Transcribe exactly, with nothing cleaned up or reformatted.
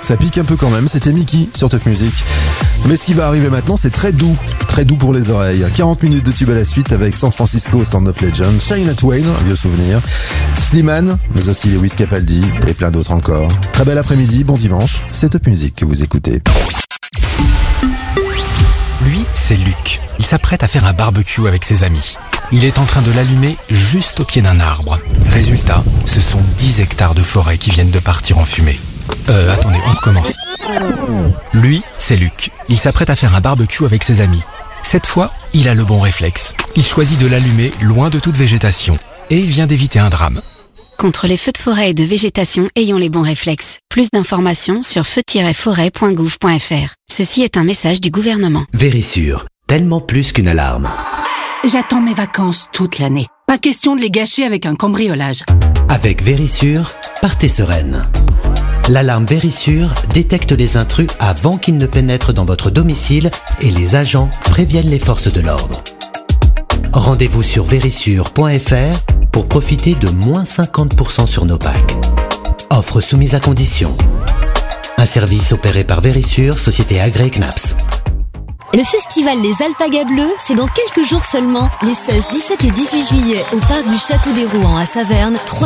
Ça pique un peu quand même, c'était Mickey sur Top Music. Mais ce qui va arriver maintenant, c'est très doux, très doux pour les oreilles. quarante minutes de tube à la suite avec San Francisco, Sound of Legend, Shania Twain, un vieux souvenir, Slimane, mais aussi Lewis Capaldi et plein d'autres encore. Très bel après-midi, bon dimanche, c'est Top Music que vous écoutez. Lui, c'est Luc. Il s'apprête à faire un barbecue avec ses amis. Il est en train de l'allumer juste au pied d'un arbre. Résultat, ce sont dix hectares de forêt qui viennent de partir en fumée. Euh, attendez, on recommence. Lui, c'est Luc. Il s'apprête à faire un barbecue avec ses amis. Cette fois, il a le bon réflexe. Il choisit de l'allumer loin de toute végétation. Et il vient d'éviter un drame. Contre les feux de forêt et de végétation, ayons les bons réflexes. Plus d'informations sur feu tiret forêt point gouv point fr. Ceci est un message du gouvernement. Vérissure, tellement plus qu'une alarme. J'attends mes vacances toute l'année. Pas question de les gâcher avec un cambriolage. Avec Vérissure, partez sereine. L'alarme Vérissure détecte les intrus avant qu'ils ne pénètrent dans votre domicile et les agents préviennent les forces de l'ordre. Rendez-vous sur vérissure point fr pour profiter de moins cinquante pour cent sur nos packs. Offre soumise à condition. Un service opéré par Vérissure, société agréée C N A P S. Le festival Les Alpagas Bleus, c'est dans quelques jours seulement, les seize, dix-sept et dix-huit juillet, au parc du Château des Rouen à Saverne. Trois